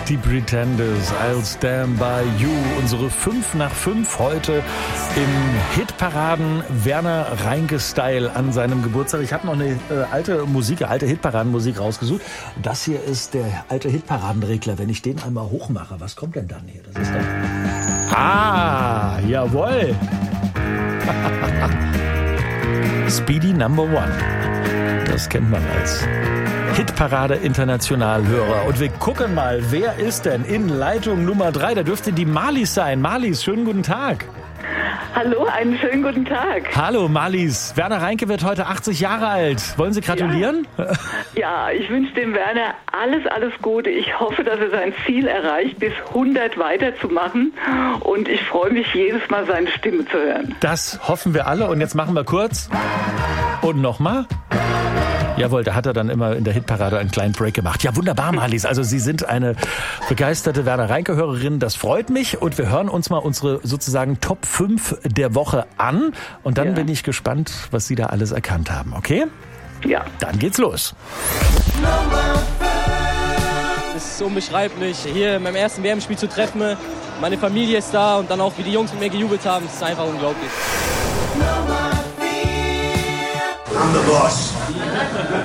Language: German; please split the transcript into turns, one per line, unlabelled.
Die Pretenders, I'll Stand By You. Unsere 5 nach 5 heute im Hitparaden Werner Reinke-Style an seinem Geburtstag. Ich habe noch eine alte Hitparadenmusik rausgesucht. Und das hier ist der alte Hitparadenregler. Wenn ich den einmal hochmache, was kommt denn dann hier? Das ist dann... Jawohl. Speedy Number One. Das kennt man als Hitparade Internationalhörer. Und wir gucken mal, wer ist denn in Leitung Nummer 3? Da dürfte die Marlies sein. Marlies, schönen guten Tag.
Hallo, einen schönen guten Tag.
Hallo Marlies. Werner Reinke wird heute 80 Jahre alt. Wollen Sie gratulieren?
Ja, ich wünsche dem Werner alles Gute. Ich hoffe, dass er sein Ziel erreicht, bis 100 weiterzumachen. Und ich freue mich jedes Mal, seine Stimme zu hören.
Das hoffen wir alle. Und jetzt machen wir kurz. Und nochmal. Jawohl, da hat er dann immer in der Hitparade einen kleinen Break gemacht. Ja, wunderbar, Marlies. Also Sie sind eine begeisterte Werner Reinke-Hörerin. Das freut mich. Und wir hören uns mal unsere sozusagen Top 5 der Woche an. Und dann bin ich gespannt, was Sie da alles erkannt haben. Okay?
Ja.
Dann geht's los.
Es ist unbeschreiblich, hier in meinem ersten WM-Spiel zu treffen. Meine Familie ist da und dann auch, wie die Jungs mit mir gejubelt haben. Es ist einfach unglaublich.
I'm the boss.